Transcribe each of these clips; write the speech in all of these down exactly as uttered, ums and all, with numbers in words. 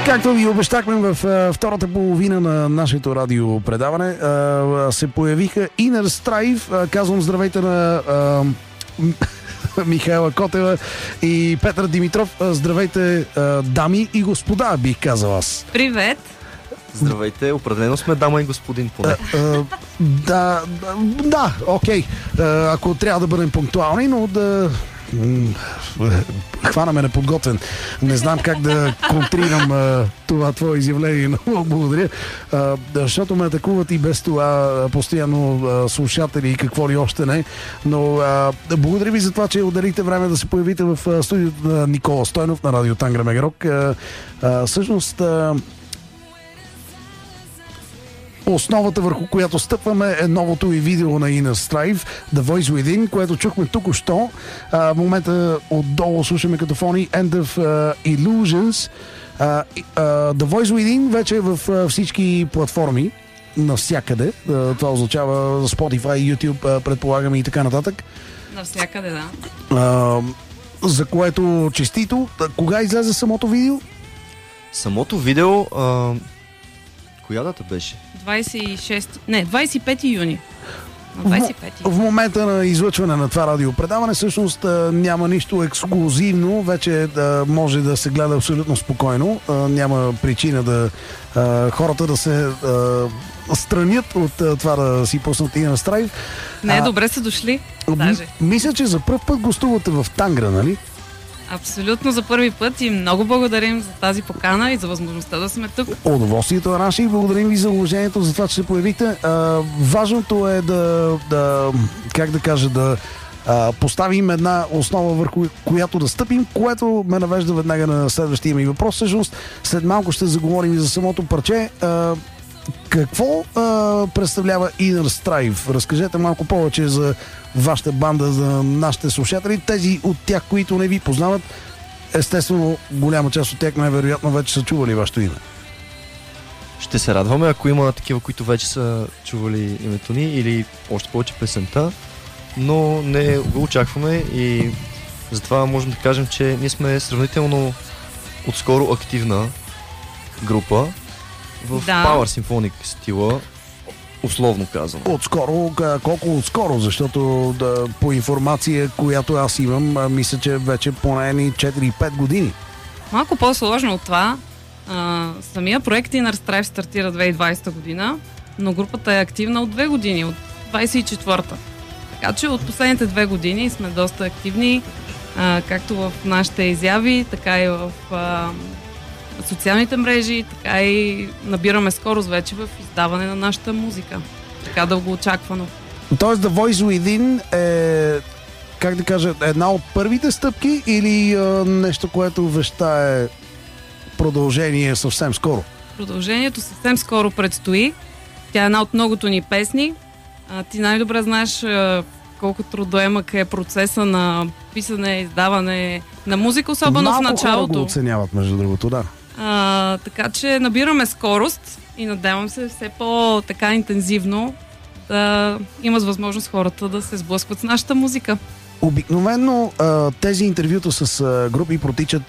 Както ви обещахме в uh, втората половина на нашето радиопредаване, uh, се появиха Inner Strife. Uh, казвам здравейте на uh, Михайла Котева и Петър Димитров. Uh, здравейте, uh, дами и господа, бих казал аз. Привет! Здравейте, определено сме дама и господин поне. Uh, uh, да, да, окей. Okay. Uh, ако трябва да бъдем пунктуални, но да... хванаме неподготвен. Не знам как да контрирам а, това твое изявление, но много благодаря. А, защото ме атакуват и без това а, постоянно а, слушатели и какво ли още не. Но а, благодаря ви за това, че отделихте време да се появите в а, студиото на Никола Стойнов на радио Тангра Мегарок. А, а, всъщност а, основата, върху която стъпваме, е новото и видео на Inner Strife, The Voice Within, което чухме току-що. В момента отдолу слушаме като фони End of uh, Illusions. Uh, uh, The Voice Within вече е в uh, всички платформи, навсякъде. Uh, това означава Spotify, YouTube, uh, предполагаме и така нататък. Навсякъде, да. Uh, за което честито. Кога излезе самото видео? Самото видео... Uh... Коя дата беше? двадесет и шести... Не, двадесет и пети юни. двадесет и пети. В, в момента на излъчване на това радиопредаване всъщност няма нищо ексклузивно. Вече да може да се гледа абсолютно спокойно. Няма причина да хората да се странят от това да си пуснат Inner Strife. Не, а, добре са дошли. Даже. Мисля, че за пръв път гостувате в Тангра, нали? Абсолютно за първи път и много благодарим за тази покана и за възможността да сме тук. Удоволствието е наше и благодарим ви за уважението, за това, че се появите. А, важното е да, да, как да кажа, да а, поставим една основа, върху която да стъпим, което ме навежда веднага на следващия ми въпрос. Всъщност, след малко ще заговорим и за самото парче. А, какво а, представлява Inner Strife? Разкажете малко повече за вашата банда, за нашите слушатели, тези от тях, които не ви познават. Естествено, голяма част от тях най-вероятно вече са чували вашето име. Ще се радваме, ако има такива, които вече са чували името ни или още повече песента, но не го очакваме и затова можем да кажем, че ние сме сравнително отскоро активна група в да. Power Symphonic стила, условно казвам. Отскоро, колко отскоро? Защото да, по информация, която аз имам, мисля, че вече поне четири-пет години. Малко по-сложно от това. А, самия проект Inner Strife стартира две хиляди и двадесета година, но групата е активна от две години, от двадесет и четвърта. Така че от последните две години сме доста активни, а, както в нашите изяви, така и в а, социалните мрежи, така и набираме скорост вече в издаване на нашата музика. Така дълго очаквано. Тоест The Voice Within е, как да кажа, една от първите стъпки или а, нещо, което вещае продължение съвсем скоро? Продължението съвсем скоро предстои. Тя е една от многото ни песни. А, ти най-добре знаеш а, колко трудоемък е процеса на писане, издаване на музика, особено малко в началото. Малко хора го оценяват, между другото, да. А, така че набираме скорост и надявам се все по-така интензивно да имат възможност хората да се сблъскват с нашата музика. Обикновено тези интервюта с групи протичат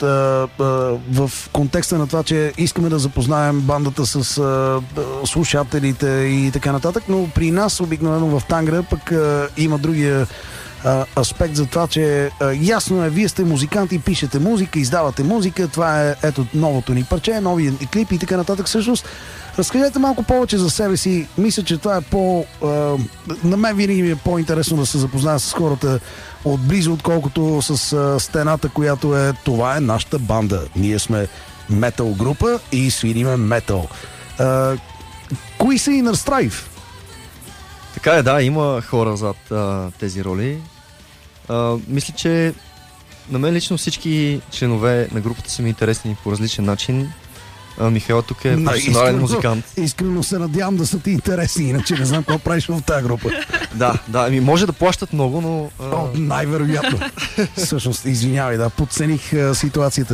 в контекста на това, че искаме да запознаем бандата с слушателите и така нататък, но при нас обикновено в Тангра пък има другия аспект за това, че ясно е, вие сте музиканти, пишете музика, издавате музика, това е ето новото ни парче, новия клип и така нататък. Всъщност, разкажете малко повече за себе си. Мисля, че това е по... А, на мен винаги ми е по-интересно да се запозная с хората отблизо, отколкото с а, стената, която е това е нашата банда. Ние сме метал група и свириме метал. А, кои са Inner Strife? Така е, да, има хора зад а, тези роли. А, мисля, че на мен лично всички членове на групата са ми интересни по различен начин. А, Михаил тук е професионален музикант. Искрено се надявам да са ти интересни, иначе не знам какво правиш в тази група. Да, да, ами може да плащат много, но... А... О, най-вероятно. Всъщност, извинявай, да, подцених а, ситуацията.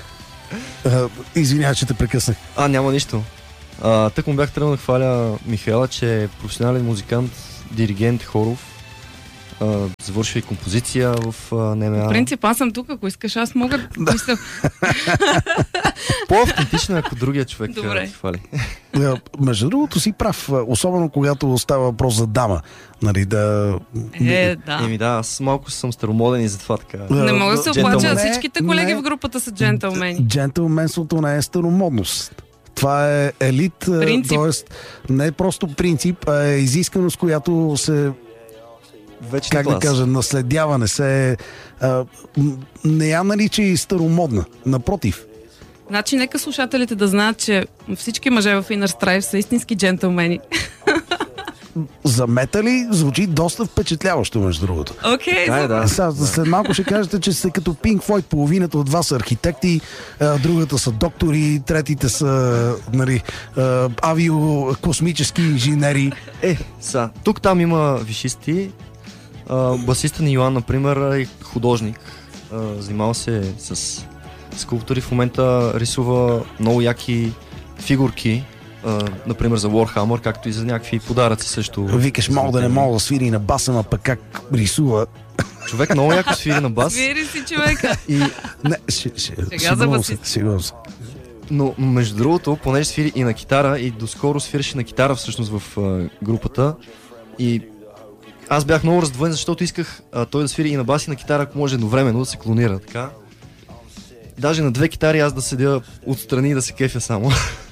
А, извинявай, че те прекъснах. А, няма нищо. А, тък му бях тръгнал да хваля Михаила, че е професионален музикант, диригент, хоров. а, завършва и композиция в а, НМА. В принцип, аз съм тук, ако искаш, аз мога да мисля. По-автентично, ако другия човек Добре. ти хвали. Между другото си прав, особено когато става въпрос за дама. Нали, да... Е, да. Еми да, аз малко съм старомоден и затова така. Не мога да се оплача, Джентълмен. всичките колеги Не, в групата са джентълмени. Джентълменството не е старомодност. Това е елит, т.е. не е просто принцип, а е изисканост, която се, Вече как да кажа, наследяване се а, не я нарича и старомодна. Напротив. Значи, нека слушателите да знаят, че всички мъже в Inner Strife са истински джентълмени. За метали звучи доста впечатляващо, между другото. Окей, okay, Да, да. Сега, след малко ще кажете, че сте като Pink Floyd, половината от вас са архитекти, а, другата са доктори, третите са, нали, а, авиокосмически инженери. Е, са, тук там има висшисти. А, басиста ни Йоан, например, е художник. А, занимава се с скулптури. В момента рисува много яки фигурки. Uh, например за Warhammer, както и за някакви подаръци също. Викаш, мога да не мога да свири на баса, ма пък как рисува. Човек много яко свири на бас. Свири си, човека. И... Не, ще, ще, Сега за басист. Сигурно се. Но между другото, понеже свири и на китара, и доскоро свиреше на китара всъщност в uh, групата. И аз бях много раздвоен, защото исках uh, той да свири и на бас и на китара, ако може едновременно да се клонира, така. Даже на две китари аз да седя отстрани и да се кефя само.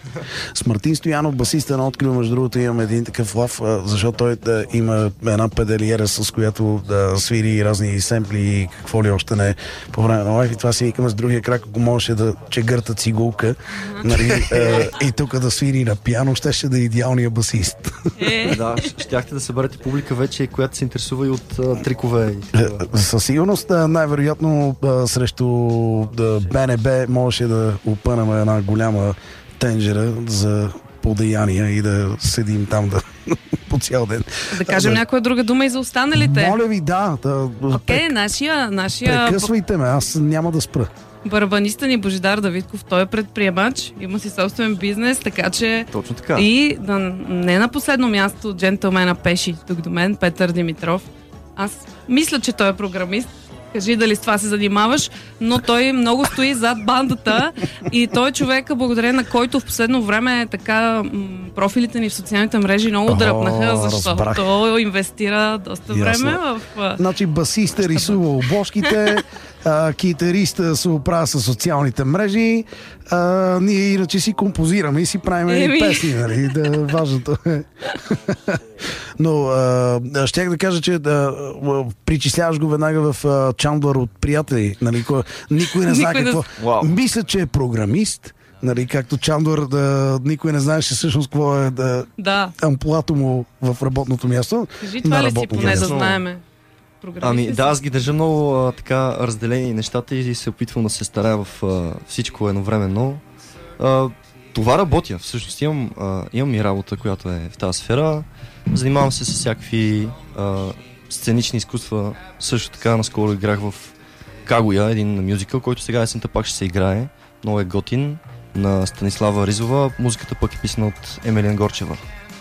С Мартин Стоянов, басиста на Открил, между другото, имам един такъв лав, защото той да, има една педалиера, с която да свири разни семпли и какво ли още не по време на лайф. И това си викаме с другия крак, ако можеше да чегърта цигулка, нали, е, и тук да свири на пиано, ще ще да е идеалния басист. Е. Да, щяхте да съберете публика вече, която се интересува и от а, трикове. И такива. Със сигурност, най-вероятно а, срещу да, БНБ можеше да опънем една голяма тенджера за подеяния и да седим там да, по цял ден. Да кажем да. някоя друга дума и за останалите. Моля ви, да. да Окей, okay, нашия, нашия прекъсвайте ме, аз няма да спра. барабаниста ни Божидар Давидков, той е предприемач, има си собствен бизнес, така че... Точно така. И да, не на последно място джентълмена Пеши тук до мен, Петър Димитров. Аз мисля, че той е програмист. Кажи дали с това се занимаваш, но той много стои зад бандата и той е човека, благодарение на който в последно време така м- профилите ни в социалните мрежи много дръпнаха, защото той инвестира доста Ясно. време в... Значи басиста рисува обложките, а, китариста се оправя с социалните мрежи, а, ние иначе си композираме и си правим Еми. песни, нали, да, важното е. Но а, щях да кажа, че да, причисляваш го веднага в а, Чандлър от приятели, нали, кой, никой не знае Никой не- какво. Вау. Мисля, че е програмист, нали, както Чандлър, да, никой не знаеше всъщност какво е да, Да, амплуато му в работното място. кажи това ли си работно поне да място. знаеме. Програмист Ами ли си? да, аз ги държа много а, така разделени нещата и се опитвам да се старая в а, всичко едновременно. А, това работя. Всъщност имам, а, имам и работа, която е в тази сфера. Занимавам се с всякакви а, сценични изкуства. Също така наскоро играх в Кагуя, един мюзикъл, който сега есента пак ще се играе. Много е готин, на Станислава Ризова. Музиката пък е писана от Емелия Горчева.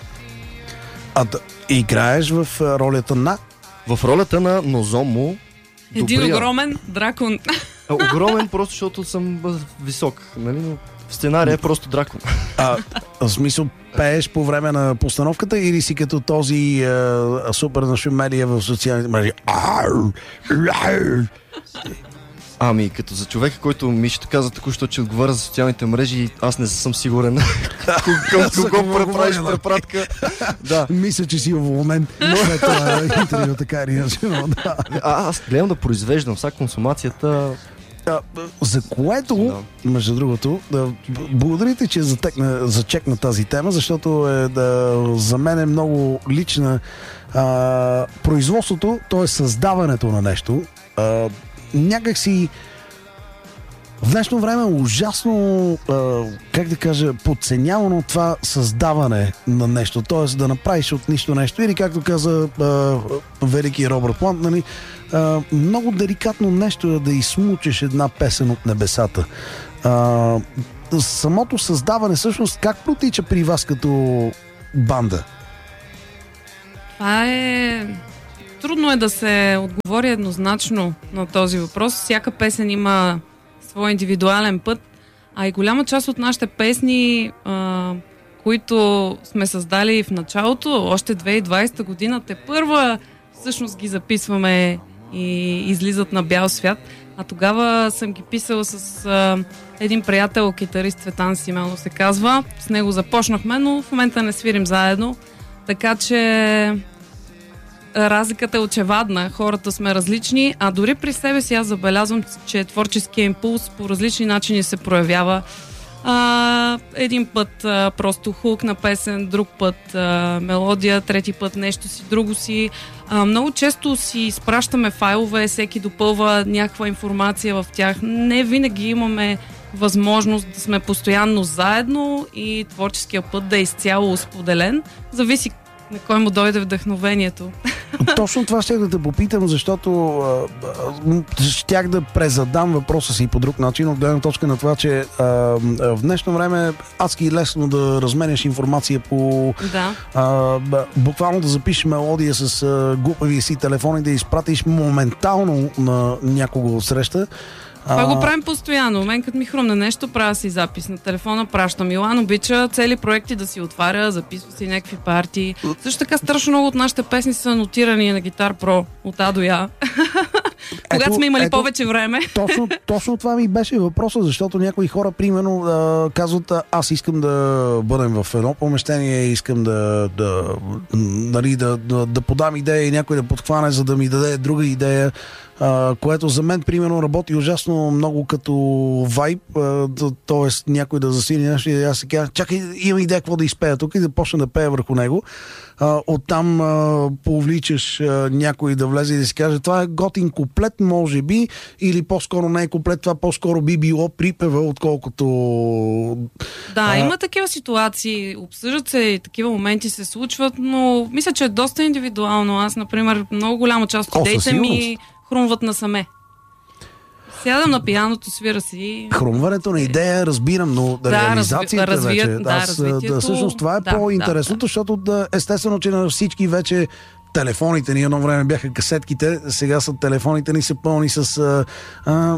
А да, играеш в а, ролята на... В ролята на Нозомо. Един добрия- огромен дракон. А, огромен, просто защото съм бъ- висок, нали? Но в сценария е просто дракон. А, в смисъл, пееш по време на постановката или си като този а, супер нашумелия в социалните мрежи? Ау, ау. Ами, като за човека, който Мишето каза току-що, че отговаря за социалните мрежи, аз не съм сигурен към За кого кого преправиш говоря, да. препратка. Да. Мисля, че си уволнен след това интервю, така или иначе, но да. А, аз гледам да произвеждам, сега консумацията... А, за което, между другото, да, благодарите, че затекна, зачекна тази тема, защото е, да, за мен е много лична. А, производството, т.е. създаването на нещо, а, някак си в днешно време е ужасно, а, как да кажа, подценявано това създаване на нещо, т.е. да направиш от нищо нещо, или както каза а, велики Робърт Плант, нали, а, много деликатно нещо е да изсмучеш една песен от небесата. А, самото създаване, всъщност, как протича при вас като банда? Това е трудно е да се отговори еднозначно на този въпрос. Всяка песен има свой индивидуален път, а и голяма част от нашите песни, а, които сме създали в началото, още две хиляди и двадесета година, те първа всъщност ги записваме и излизат на бял свят. А тогава съм ги писала с а, един приятел, китарист Цветан Симеонов се казва. С него започнахме, но в момента не свирим заедно. Така че разликата е очевадна. Хората сме различни, а дори при себе си аз забелязвам, че творческия импулс по различни начини се проявява. А, един път а, просто хук на песен, друг път а, мелодия, трети път нещо си, друго си. А, много често си изпращаме файлове, всеки допълва някаква информация в тях. Не винаги имаме възможност да сме постоянно заедно и творческия път да е изцяло споделен. Зависи на кой му дойде вдъхновението. Точно това ще да те попитам, защото а, а, щях да презадам въпроса си по друг начин, от гледна точка на това, че а, в днешно време адски е лесно да разменяш информация по... Да. А, буквално да запишеш мелодия с а, глупавия си телефон и да изпратиш моментално на някого среща. Това а... го правим постоянно. Мен като ми хрумне нещо, правя си запис на телефона, пращам. Илан обича цели проекти да си отваря, записва си някакви партии. Също така страшно много от нашите песни са анотирани на Гитар Про от А до Я. Когато сме имали ето, повече време. Точно, точно това ми беше въпроса, защото някои хора, примерно, да, казват, аз искам да бъдем в едно помещение, искам да, да, нали, да, да, да подам идея и някой да подхване, за да ми даде друга идея. Uh, което за мен, примерно, работи ужасно много като вайб, uh, т.е. някой да засили нещо и аз се кажа, чакай, имам идея какво да изпея тук и да почна да пея върху него. Uh, оттам uh, повличаш uh, някой да влезе и да си каже, това е готин куплет, може би, или по-скоро не е куплет, това по-скоро би било припева, отколкото... Да, uh, има такива ситуации, обсъждат се и такива моменти се случват, но мисля, че е доста индивидуално. Аз, например, много голяма част от идеите ми хрумват насаме. Сядам на пианото, свира си. Хрумването на идея разбирам, но да, реализацията да развият, вече. Да, аз, да, всъщност това е да, по-интересното, да, да. защото да, естествено, че на всички вече телефоните ни едно време бяха касетките, сега са телефоните ни са пълни с... А,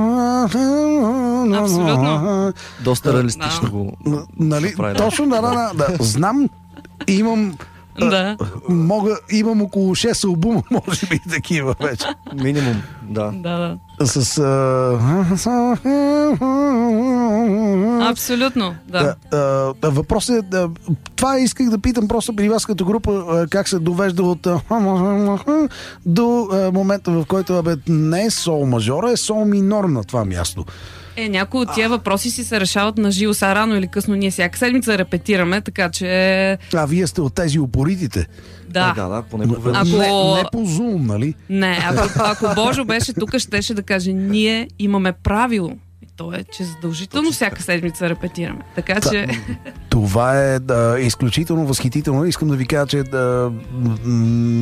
абсолютно. Доста реалистично да. го... Нали? Точно, да, да, да, да. Знам, имам... Да. Мога, имам около шест албума, може би такива вече. Минимум, да. Да, да. С... А... Абсолютно, да. да а, въпросът е, да, това исках да питам просто при вас като група, как се довежда от до а, момента, в който абе, не е сол мажора, е сол минор на това място. Е, някои от тия въпроси си се решават на живо, са рано или късно. Ние всяка седмица репетираме, така че... А, вие сте от тези упоритите. Да. А, да, да, поне по ако... не, не по Zoom, нали? Не, ако, ако Божо беше тук, щеше да каже, ние имаме правило. И то е, че задължително всяка седмица репетираме. Така че... Това е да, изключително възхитително. Искам да ви кажа, че да... М-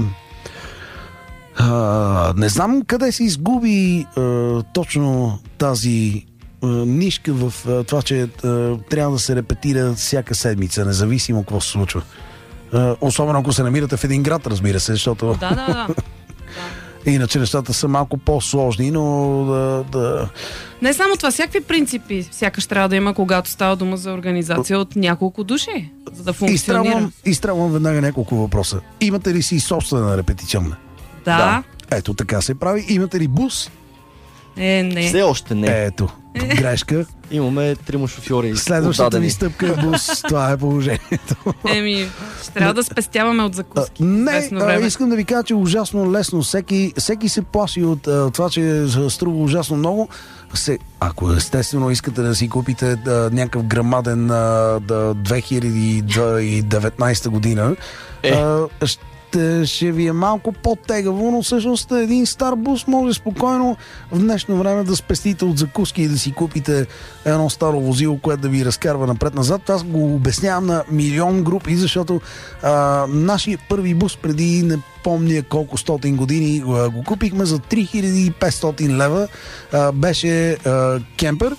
а, не знам къде се изгуби а, точно тази а, нишка в а, това, че а, трябва да се репетира всяка седмица, независимо какво се случва. А, особено ако се намирате в един град, разбира се, защото... Да, да, да. Иначе нещата са малко по-сложни, но да, да... Не само това, всякакви принципи сякаш трябва да има, когато става дума за организация от няколко души, за да функционира. Изтребвам веднага няколко въпроса. Имате ли си собствена репетиционна? Да. да. Ето така се прави. Имате ли бус? Е, не. Все още не. Ето, грешка. Имаме трима шофьори. Следващата ни стъпка е бус. Това е положението. Еми, ще трябва да спестяваме от закуски. Не, а, искам да ви кажа, че е ужасно лесно. Всеки, всеки се плаши от а, това, че струва ужасно много. Се, ако естествено искате да си купите да, някакъв грамаден а, да, две хиляди и деветнадесета година, е. а, ще, ще ви е малко по-тегаво, но всъщност един стар бус може спокойно в днешно време да спестите от закуски и да си купите едно старо возило, което да ви разкарва напред-назад. Аз го обяснявам на милион групи, защото а, нашия първи бус преди не помня колко стотин години го купихме за три хиляди и петстотин лева. А, беше а, кемпер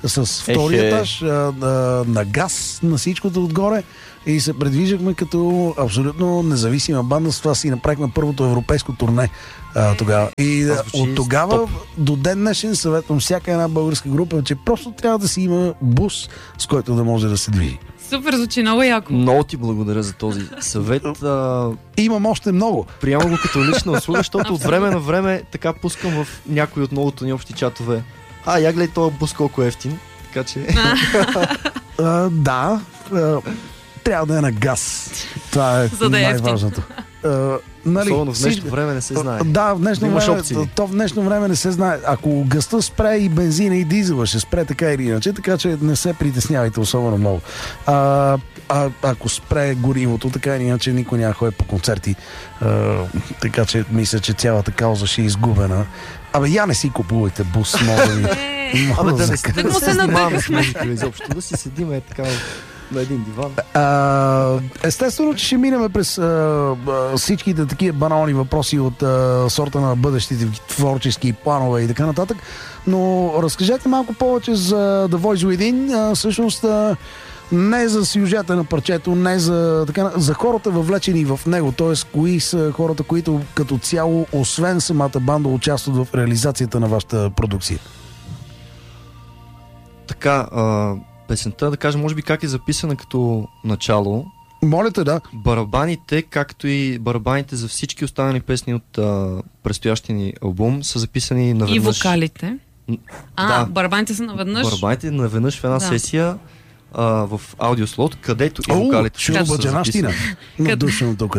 с втори Ехе. етаж, а, а, на газ, на всичкото отгоре и се предвиждахме като абсолютно независима банда. С това си направихме първото европейско турне а, тогава. И Това а, звучи от тогава топ. до ден днешен съветвам всяка една българска група, че просто трябва да си има бус, с който да може да се движи. Супер, звучи много яко. Много ти благодаря за този съвет. А, Имам още много. приемам го като лична услуга, защото от време на време така пускам в някои от многото ни общи чатове. А, я гледай този бус колко е ефтин. Така че... А, да, а, трябва да е на газ. Това е За да е ефтин. най-важното. А, нали, Особено в днешно всичко- време не се знае. Да, в днешно Имаш време, опции. то в днешно време не се знае. Ако гъста спре и бензина и дизела ще спре така или иначе, така че не се притеснявайте особено много. А, а ако спре горивото, така или иначе никой няма ходи по концерти. А, така че мисля, че цялата кауза ще е изгубена. Абе, я не си купувайте бус, моля ви. Е, Моля Абе, да не, за- да му не се се занимаваме с надъхахме. музика изобщо, да си седим е така на един диван. А, естествено, че ще минем през а, а, всичките такива банални въпроси от а, сорта на бъдещите ви творчески планове и така нататък, но разкажете малко повече за The Voice Within. А, всъщност а, не за сюжета на парчето, не за, така, за хората въвлечени в него, т.е. кои са хората, които като цяло, освен самата банда, участват в реализацията на вашата продукция. Така, а, песента, да кажем, може би как е записана като начало. Моля те, да. Барабаните, както и барабаните за всички останали песни от а, предстоящия ни албум, са записани и наведнъж. вокалите. М, А, да. барабаните са наведнъж. Барабаните наведнъж в една Да. сесия а, в аудиослот, където и О, вокалите ще също са обачанащина. записани. Надушвам тук.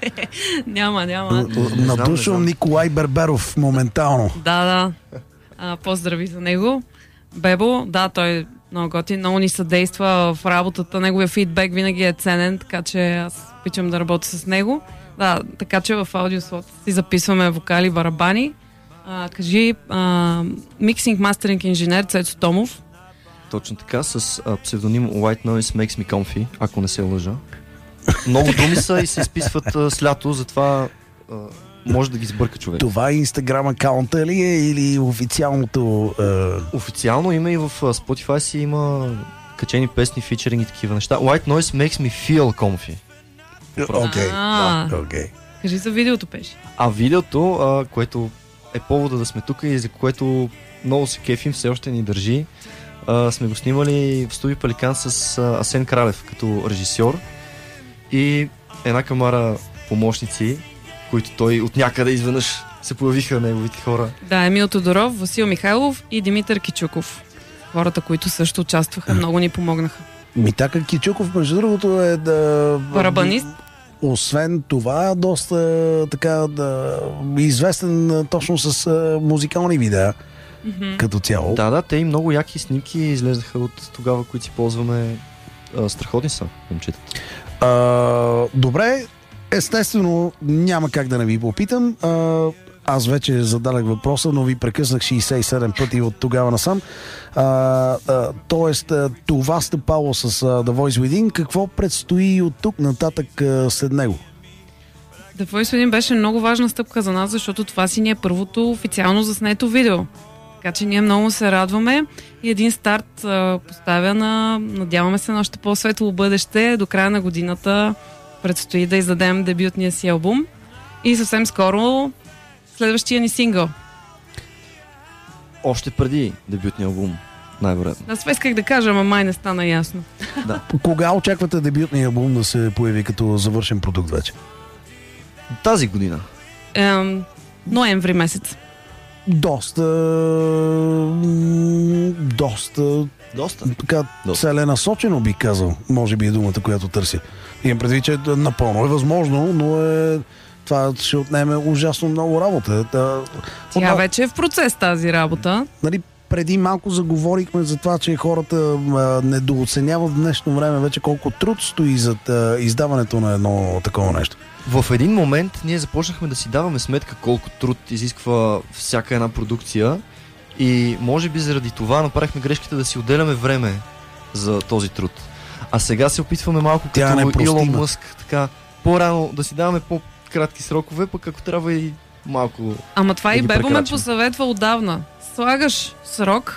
Няма, няма. не знам, Надушвам не знам. Николай Берберов моментално. Да, да. А, поздрави за него. Бебо, да, той много готин, много ни съдейства в работата. Неговия фидбек винаги е ценен, така че аз обичам да работя с него. Да, така че в аудиослот си записваме вокали, барабани. А, кажи, а, миксинг, мастеринг инженер Цецо Томов. Точно така, с а, псевдоним White Noise Makes Me Comfy, ако не се лъжа. Много думи са и се изписват а, с лято, затова а, може да ги сбърка човек. Това инстаграм акаунта ли е или официалното... Е... Официално има и в а, Spotify си има качени песни, фичеринг и такива неща. White Noise Makes Me Feel Comfy. Окей. А, да. Окей. Кажи за видеото, пеше. А видеото, а, което е повода да сме тук и за което много се кефим, все още ни държи, а, сме го снимали в студио Пеликан с а, Асен Кралев като режисьор и една камара помощници, които той от някъде изведнъж се появиха неговите хора. Да, Емил Тодоров, Васил Михайлов и Димитър Кичуков. Хората, които също участваха, много ни помогнаха. Митака Кичуков, между другото, е да... Барабанист. Освен това, доста така да, известен точно с а, музикални видеа Мгм. като цяло. Да, да, те и много яки снимки излезнаха от тогава, които си ползваме. А, страхотни са, момчетата. А, добре, естествено няма как да не ви попитам. А, аз вече зададах въпроса, но ви прекъснах шейсет и седем пъти от тогава насам. А, а, тоест, а, това стъпало с а, The Voice Within. Какво предстои от тук нататък а, след него? The Voice Within беше много важна стъпка за нас, защото това си ни е първото официално заснето видео. Така че ние много се радваме и един старт а, поставя на, надяваме се, на още по-светло бъдеще. До края на годината предстои да издадем дебютния си албум и съвсем скоро следващия ни сингъл. Още преди дебютния албум, най-вероятно. Аз това исках да кажа, ама май не стана ясно. Да. Кога очаквате дебютния албум да се появи като завършен продукт вече? Тази година. Ем, ноември месец. Доста... м, Доста... Доста. Така Доста. целенасочено би казал, може би е думата, която търся. Имам предвид, че напълно е възможно, но е... това ще отнеме ужасно много работа. Да, Тя отново, вече е в процес тази работа. нали, преди малко заговорихме за това, че хората а, недооценяват в днешно време вече колко труд стои зад а, издаването на едно такова нещо. В един момент ние започнахме да си даваме сметка колко труд изисква всяка една продукция и може би заради това направихме грешката да си отделяме време за този труд. А сега се опитваме малко Тя е като непростима. Илон Мъск, така по-рано да си даваме по-кратки срокове, пък ако трябва и малко... Ама това Да и ги Бебо ме прекрачим. посъветва отдавна. Слагаш срок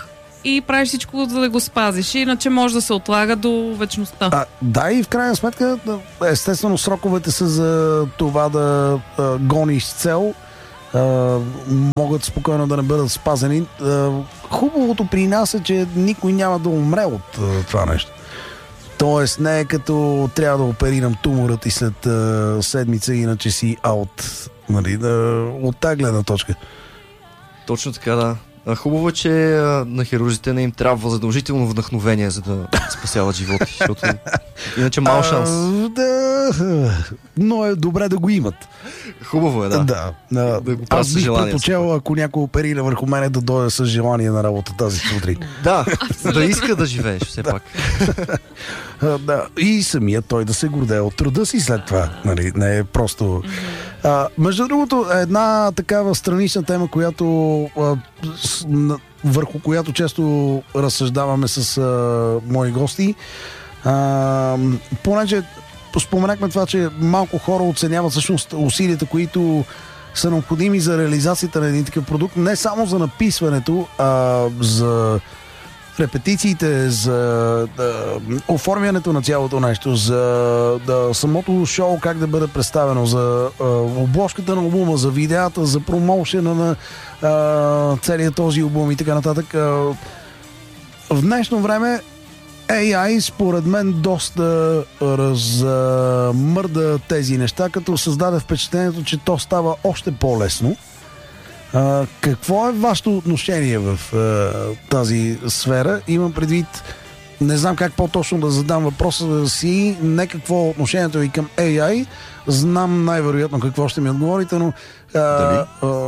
и правиш всичко, за да го спазиш. Иначе може да се отлага до вечността. А, да, и в крайна сметка, естествено, сроковете са за това да а, гониш цел. А, могат спокойно да не бъдат спазени. А, хубавото при нас е, че никой няма да умре от а, това нещо. Тоест не е като трябва да оперирам туморът и след а, седмица, иначе си аут. Нали, да, от тази гледна точка. Точно така, да. А, хубаво е, че а, на хирурзите не им трябва задължително вдъхновение, за да спасяват животи, защото иначе мал шанс. А, да, но е добре да го имат. Хубаво е, да. Да, да. Да го Аз бих желание, предпочел, ако някой оперира върху мене, да дойде с желание на работа тази сутрин. Да, да иска да живееш, все пак. А, да. И самия той да се гордее от труда си след това. Нали? Не е просто... А, между другото, една такава странична тема, която а, с, на, върху която често разсъждаваме с а, мои гости. А, понеже споменахме това, че малко хора оценяват всъщност усилията, които са необходими за реализацията на един такъв продукт, не само за написването, а за репетициите, за да, оформянето на цялото нещо, за да, самото шоу как да бъде представено, за а, обложката на албума, за видеята, за промоушена на а, целият този албум и така нататък. А, в днешно време Ей Ай според мен доста размърда тези неща, като създаде впечатлението, че то става още по-лесно. А, какво е вашето отношение в а, тази сфера? Имам предвид, не знам как по-точно да задам въпроса си, не какво е отношението ви към Ей Ай, знам най-вероятно какво ще ми отговорите, но а, а,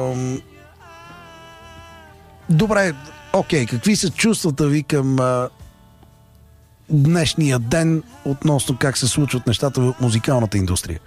добре, окей, какви са чувствата ви към а, днешния ден относно как се случват нещата в музикалната индустрия?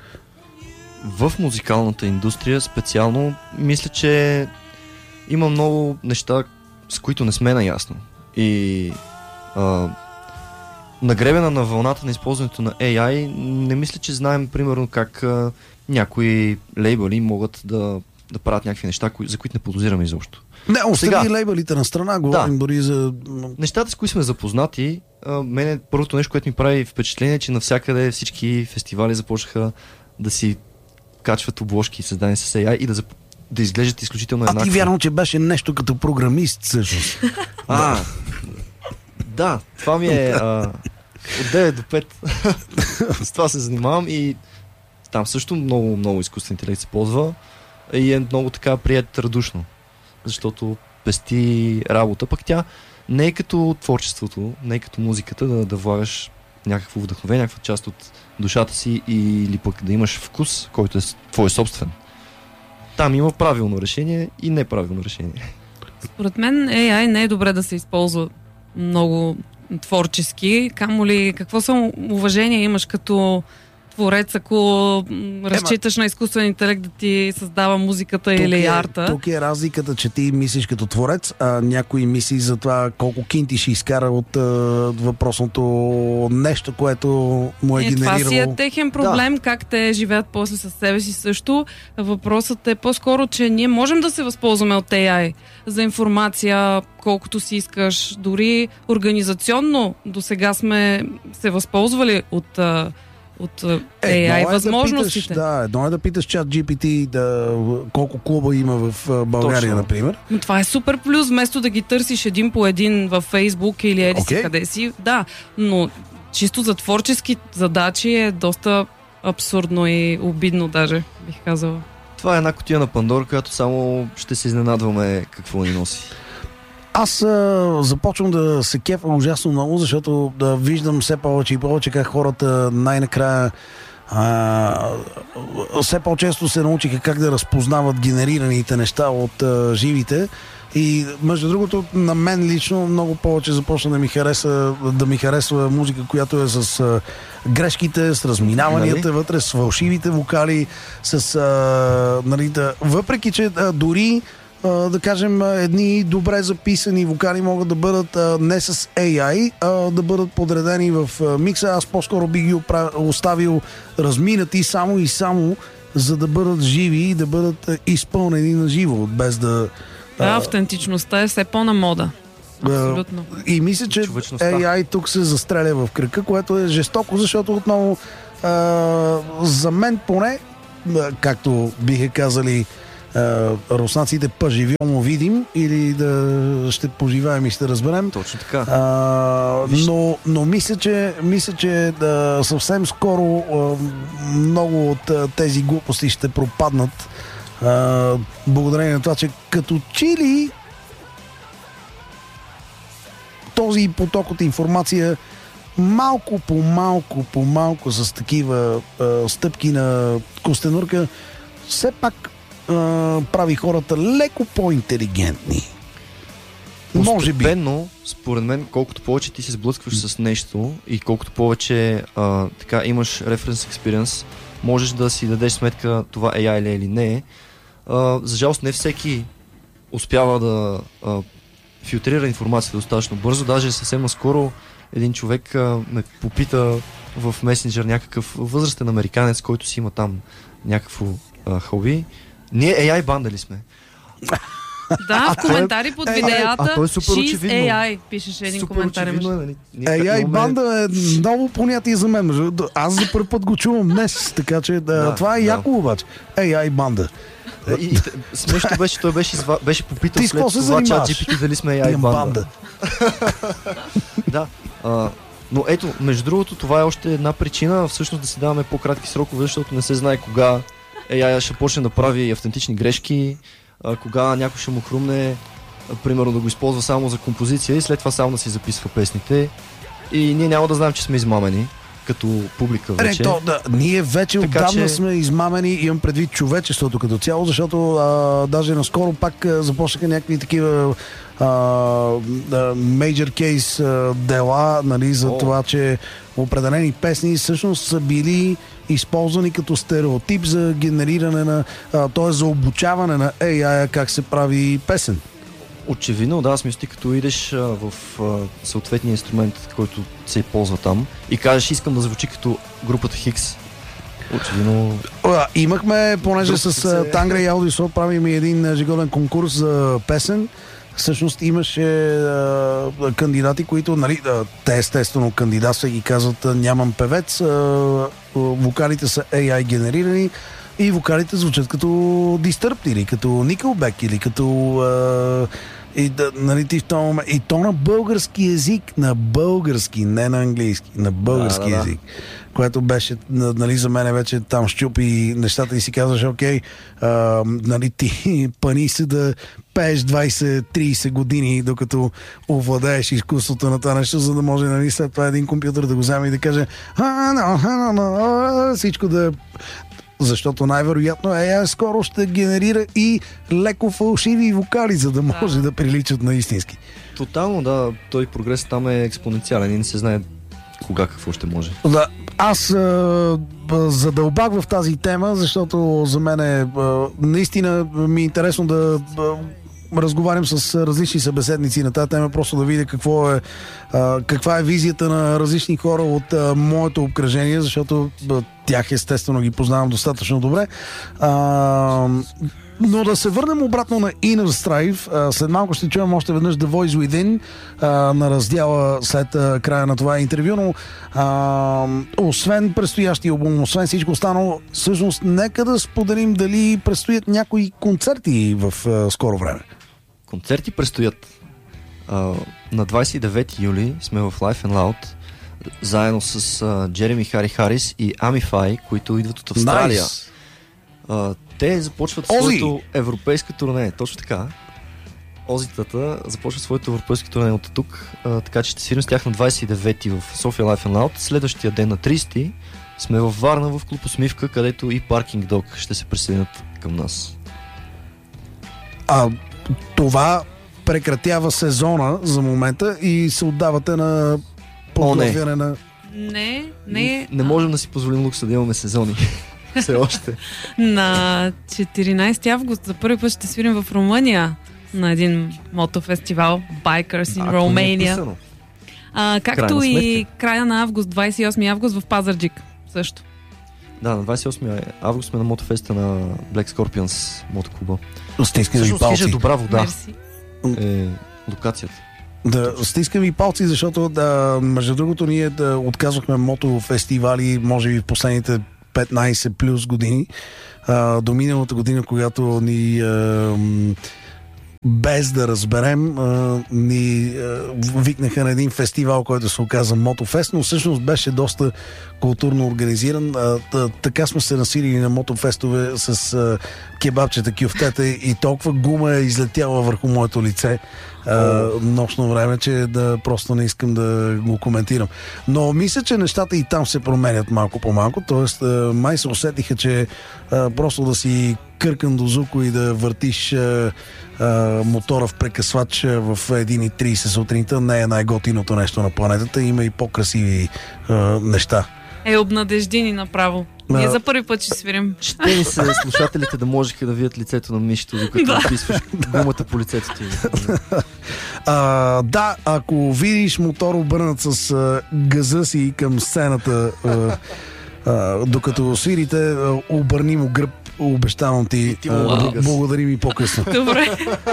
В музикалната индустрия специално мисля, че има много неща, с които не сме наясно. И а, нагребена на вълната на използването на Ей Ай, не мисля, че знаем примерно как а, някои лейбъли могат да, да правят някакви неща, кои, за които не подозираме изобщо. Не, остави лейбълите на страна, говорим да. дори за... Нещата, с които сме запознати, а, мене първото нещо, което ми прави впечатление е, че навсякъде всички фестивали започнаха да си качват обложки, създани с Ей Ай и да, зап... да изглеждат изключително еднакво. А ти вярно, че беше нещо като програмист всъщност? А, да, това ми е а, от девет до пет. С това се занимавам и там също много, много изкуствен интелект се ползва и е много така прият радушно, защото пести работа, пък тя не е като творчеството, не е като музиката да, да влагаш някакво вдъхновение, някаква част от душата си или пък да имаш вкус, който е твой собствен. Там има правилно решение и неправилно решение. Според мен Ей Ай не е добре да се използва много творчески. Камо ли, какво само уважение имаш като творец, ако разчиташ Ема... на изкуствен интелект да ти създава музиката тук или е, арта? Тук е разликата, че ти мислиш като творец, а някой мисли за това колко кинти ще изкара от а, въпросното нещо, което му е, е генерирало. Това си е техен проблем, да. Как те живеят после със себе си също. Въпросът е по-скоро, че ние можем да се възползваме от Ей Ай за информация, колкото си искаш. Дори организационно до сега сме се възползвали от от Ей Ай възможностите. Да, питаш, да, едно е да питаш чат Джи Пи Ти да, колко клуба има в България, точно, например. Но това е супер плюс, вместо да ги търсиш един по един във Фейсбук или еди си okay. къде си. Да, но чисто за творчески задачи е доста абсурдно и обидно даже, бих казала. Това е една кутия на Пандора, която само ще се изненадваме какво ни носи. Аз а, започвам да се кефа ужасно много, защото да виждам все повече и повече как хората най-накрая а, все по-често се научиха как да разпознават генерираните неща от а, живите. И между другото, на мен лично много повече започна да ми хареса, да ми харесва музика, която е с а, грешките, с разминаванията вътре, с фалшивите вокали, с а, нали, да, въпреки че а, дори Uh, да кажем, едни добре записани вокали могат да бъдат uh, не с Ей Ай, а uh, да бъдат подредени в uh, микса. Аз по-скоро би ги опра... оставил разминати само и само, за да бъдат живи и да бъдат uh, изпълнени на живо, без да... Да, uh... автентичността е все по-на мода. Абсолютно. И мисля, че Ей Ай тук се застреля в кръка, което е жестоко, защото отново а, за мен поне, както биха казали а, руснаците, поживемо видим, или да ще поживеем и ще разберем. Точно така. А, но, но мисля, че, мисля, че да, съвсем скоро а, много от а, тези глупости ще пропаднат, а, благодарение на това, че като чили този поток от информация малко по малко по малко с такива а, стъпки на костенурка все пак а, прави хората леко по-интелигентни. Може би. Постепенно, според мен, колкото повече ти се сблъскваш с нещо и колкото повече а, така имаш референс експириенс, можеш да си дадеш сметка това Ей Ай ли е или не е. А, за жалост не всеки успява да а, филтрира информацията достатъчно бързо. Даже съвсем наскоро един човек а, ме попита в месенджер, някакъв възрастен американец, който си има там някакво а, хоби. Ние Ей Ай банда ли сме? Да, в коментари под видеята, а той е супер She's очевидно. Ей Ай, пишеше един Супер коментар. очевидно е, нали? Ей Ай банда е ново понятие за мен. Аз за първи път го чувам днес, така че да, Да, това е да. яко обаче. Ей Ай банда. И, и, смешно беше, той беше, изва, беше попитал Ти с след какво се това чат занимаваш? Джи Пи Ти дали сме Ей Ай Имам банда. банда. Да. А, но ето, между другото, това е още една причина всъщност да си даваме по-кратки срокове, защото не се знае кога Ей Ай ще почне да прави автентични грешки, а, кога някой ще му хрумне, а, примерно да го използва само за композиция и след това само да си записва песните. И ние няма да знаем, че сме измамени като публика вече. Е, то, да, ние вече Така, отдавна че... сме измамени, имам предвид човечеството като цяло, защото а, даже наскоро пак а, започнаха някакви такива а, а, major case а, дела, нали, за О. това, че определени песни всъщност са били използвани като стереотип за генериране на, т.е. за обучаване на Ей Ай как се прави песен. Очевидно, да, смисъл ти като идеш а, в а, съответния инструмент, който се ползва там и кажеш, искам да звучи като групата Хикс. Очевидно... А, имахме, понеже Друг с се... Тангра и Аудио правим един ежегоден конкурс за песен. Всъщност имаше а, кандидати, които, нали, а, те естествено кандидатства и казват, нямам певец, а, вокалите са Ей Ай генерирани и вокалите звучат като Disturbed или като Nickelback или като а, и, да, нали, ти в този момент, и то на български език, на български, не на английски, на български да, да, език, което беше, нали, за мен вече там щупи нещата и си казваш, окей, а, нали, ти пани се да пееш двайсет-трийсет години, докато овладееш изкуството на това нещо, за да може, нали, след това един компютър да го вземе и да каже всичко да... Защото най-вероятно Ей Ай скоро ще генерира и леко фалшиви вокали, за да може да, да приличат на истински. Тотално, да. Той прогрес там е експоненциален и не се знае кога какво ще може. Да, аз а, задълбах в тази тема, защото за мен е, а, наистина ми е интересно да а, разговарям с различни събеседници на тази тема, просто да видя какво е, а, каква е визията на различни хора от а, моето обкръжение, защото а, тях естествено ги познавам достатъчно добре. А, но да се върнем обратно на Inner Strife. След малко ще чуем още веднъж The Voice Within а, на раздяла след а, края на това интервю, но а, освен предстоящия албум, освен всичко останало, всъщност нека да споделим дали предстоят някои концерти в а, скоро време. Концерти предстоят. А, на двайсет и девети юли сме в Live and Loud заедно с а, Джереми Хари Харис и Амифай, които идват от Австралия. Nice. А, те започват Ози! своето европейско турне. Точно така. Озитата започват своето европейско турне от тук, а, така че ще свирим с тях на двайсет и девети в София Live and Loud. Следващия ден на трийсети сме във Варна в клуб Усмивка, където и Parking Dog ще се присъединят към нас. А това прекратява сезона за момента и се отдавате на подготвяне на... Не, не. Не можем да си позволим лукса да имаме сезони. Все още. На четиринайсети август за първи път ще свирим в Румъния на един мотофестивал Bikers in Ако не е Romania. писано. А, както Крайна и сметка. края на август, двайсет и осми август в Пазарджик също. Да, на двайсет и осми август сме на мотофеста на Black Scorpions мотоклуба. Стиски да ги Всъщност хижа палци. Добра вода Мерси. е локацията. Да, стискам и палци, защото да, между другото ние да отказвахме мотофестивали, може би в последните петнайсет плюс години, а, до миналата година, когато ни а, без да разберем а, ни а, викнаха на един фестивал, който се оказа Мотофест, но всъщност беше доста културно организиран. А, т- така сме се насилили на мотофестове с а, кебабчета, кюфтета и толкова гума е излетяла върху моето лице а, нощно време, че да просто не искам да го коментирам. Но мисля, че нещата и там се променят малко по малко, т.е. май се усетиха, че а, просто да си къркан до зуко и да въртиш а, а, мотора в прекъсвач в един и трийсет сутринта не е най-готиното нещо на планетата. Има и по-красиви а, неща. Е, обнадеждини направо. Ние а... за първи път ще свирим. Ще ни се слушателите да можеха да видят лицето на Мишето, докато да описваш гумата по лицето ти. а, да, ако видиш мотор обърнат с а, газа си към сцената, а, а, докато свирите, а, обърни му гръб. Обещавам ти. ти а, благодари ми по-късно. Добре.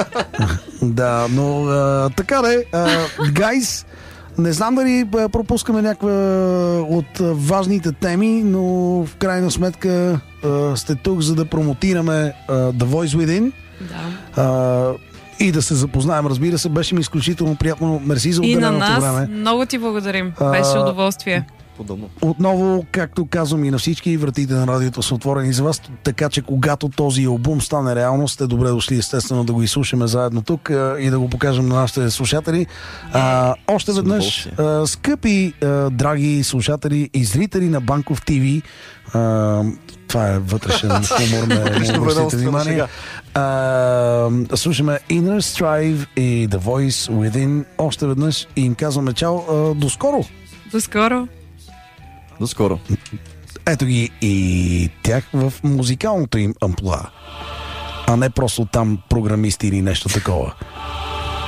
Да, но а, така де, гайс, не знам дали пропускаме някаква от важните теми, но в крайна сметка а, сте тук, за да промотираме а, The Voice Within. Да. А, и да се запознаем, разбира се. Беше ми изключително приятно. Мерси за отделеното време. И на нас време. много ти благодарим. Беше удоволствие. Подобно. Отново, както казвам и на всички, вратите на радиото са отворени за вас, така че когато този албум стане реалност, сте добре дошли естествено да го изслушаме заедно тук а, и да го покажем на нашите слушатели. А, още веднъж, а, скъпи, а, драги слушатели и зрители на Банков ТВ, а, това е вътрешен хумор, не обръщайте внимание. А, слушаме Inner Strive и The Voice Within още веднъж и им казваме чао, а, до скоро! До скоро! До скоро. Ето ги и тях в музикалното им амплуа, а не просто там програмисти или нещо такова.